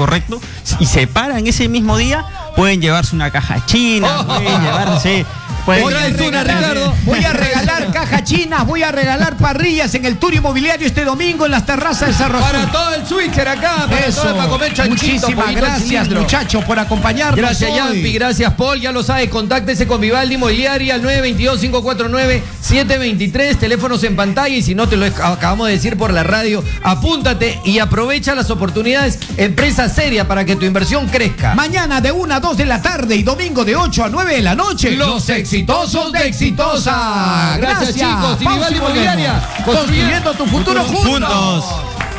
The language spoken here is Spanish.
correcto y se paran ese mismo día, pueden llevarse una caja china, pueden llevarse... Voy a regalar cajas chinas, voy a regalar parrillas en el tour inmobiliario este domingo en las terrazas de Cerro Azul. Para todo el switcher acá, para comer chanchito. Muchísimas gracias, muchachos, por acompañarnos. Gracias, Yampi, gracias, Paul. Ya lo sabe, contáctese con Vivaldi Inmobiliaria al 922-549-723. Teléfonos en pantalla, y si no te lo acabamos de decir por la radio, apúntate y aprovecha las oportunidades. Empresa seria para que tu inversión crezca. Mañana de 1 a 2 de la tarde y domingo de 8 a 9 de la noche. Los exitosos de Exitosa. Gracias, chicos. Y Vivaldi Inmobiliaria, construyendo tu futuro juntos.